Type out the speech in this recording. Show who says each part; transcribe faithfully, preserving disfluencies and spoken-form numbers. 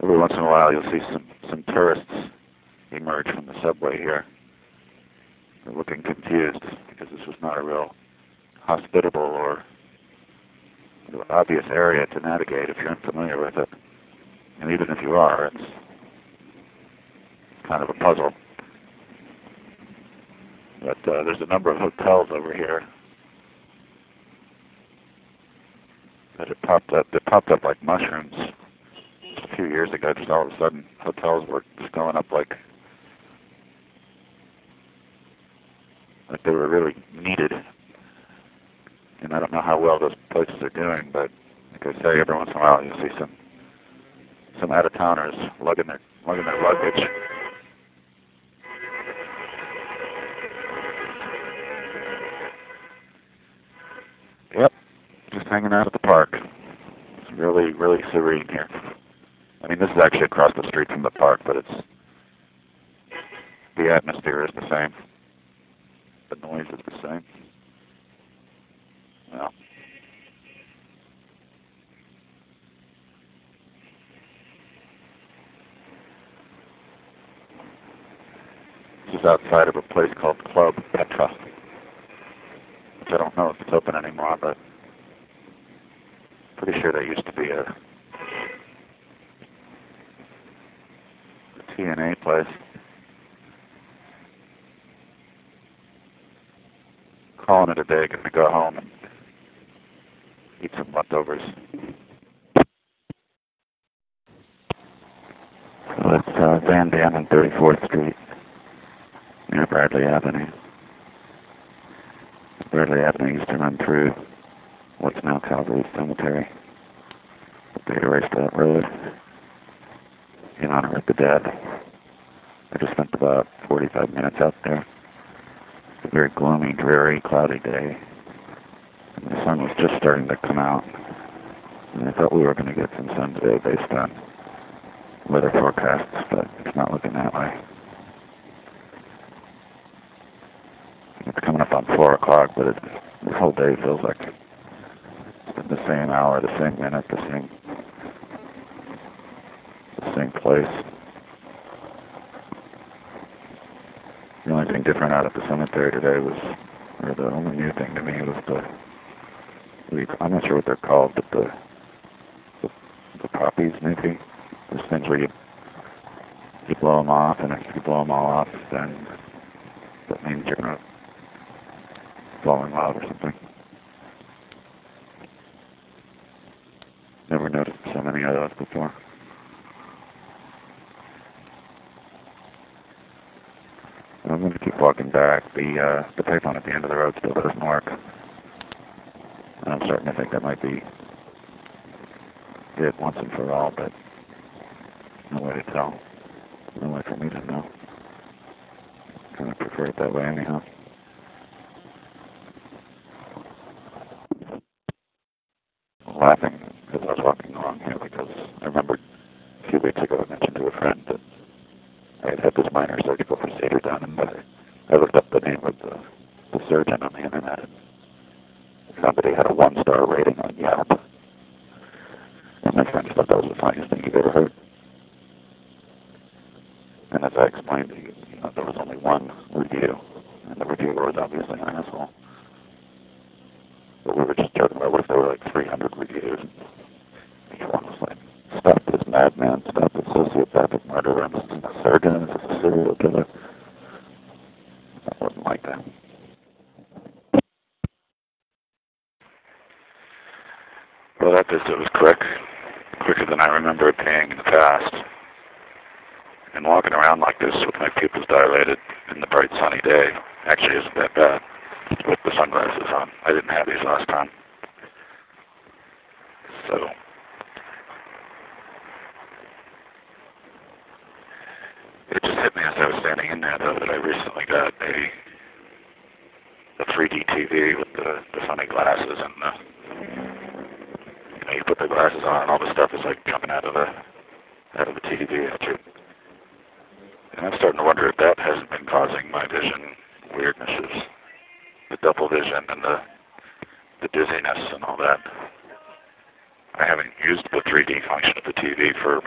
Speaker 1: Every once in a while you'll see some, some tourists emerge from the subway here. They're looking confused because this was not a real hospitable or obvious area to navigate if you're unfamiliar with it. And even if you are, it's kind of a puzzle. But uh, there's a number of hotels over here that have popped up. They popped up like mushrooms a few years ago. Just all of a sudden, hotels were just going up like like they were really needed. And I don't know how well those places are doing, but like I say, every once in a while you'll see some some out-of-towners lugging their lugging their luggage. Yep, just hanging out at the park. It's really, really serene here. I mean, this is actually across the street from the park, but it's the atmosphere is the same. The noise is the same. Well, this is outside of a place called Club Petra, which I don't know if it's open anymore, but pretty sure there used to be a, a T N A place. Calling it a day, gonna go home and eat some leftovers. So that's uh, Van Dam and thirty-fourth Street near Bradley Avenue. Bradley Avenue used to run through what's now Calvary Cemetery. But they erased that road in honor of the dead. I just spent about forty-five minutes out there. It's a very gloomy, dreary, cloudy day. And the sun was just starting to come out. And I thought we were going to get some sun today based on weather forecasts, but it's not looking that way. It's coming up on four o'clock, but it, this whole day feels like it's been the same hour, the same minute, the same, the same place. The only thing different out at the cemetery today was, or the only new thing to me was the, the I'm not sure what they're called, but the, the, the poppies maybe. Those things where you, you blow them off, and if you blow them all off, then that means you're not falling love or something. Never noticed so many of those before. I'm going to keep walking back. The uh, the payphone at the end of the road still doesn't work. And I'm starting to think that might be it once and for all, but no way to tell. No way for me to know. I kind of prefer it that way anyhow. Laughing as I was walking along here because I remembered a few weeks ago I mentioned to a friend that I had had this minor surgical procedure done, and I, I looked up the name of the, the surgeon on the internet and found that he had a one-star rating on Yelp. And my friend thought that was the funniest thing he'd ever heard. And as I explained, you know, there was only one review, and the reviewer was obviously an asshole. But we were just joking about what if there were like three hundred reviews. Each one was like, stop this madman, stop this sociopathic murderer, this is a surgeon, this is a serial killer. That wasn't like that. Well, that visit was quick, quicker than I remember it being in the past. And walking around like this with my pupils dilated in the bright sunny day actually isn't that bad with the sunglasses on. I didn't have these last time. So, it just hit me as I was standing in there, though, that I recently got a, a three D T V with the, the funny glasses, and the, you know, you put the glasses on and all the stuff is like jumping out of the, out of the T V at you. And I'm starting to wonder if that hasn't been causing my vision weirdnesses. The double vision and the the dizziness and all that. I haven't used the three D function of the T V for